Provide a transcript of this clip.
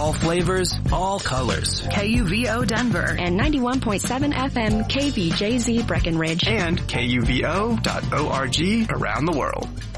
All flavors, all colors. KUVO Denver and 91.7 FM KVJZ Breckenridge and KUVO.org around the world.